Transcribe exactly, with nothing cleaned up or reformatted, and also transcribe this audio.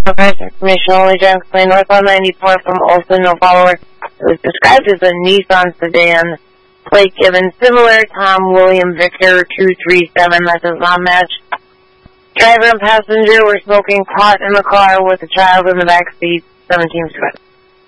First information only, James Plain North one ninety-four from Olson, no follower. It was described as a Nissan sedan. Plate given similar, Tom William Victor two three seven, that does not match. Driver and passenger were smoking pot in the car with a child in the back seat, seventeen.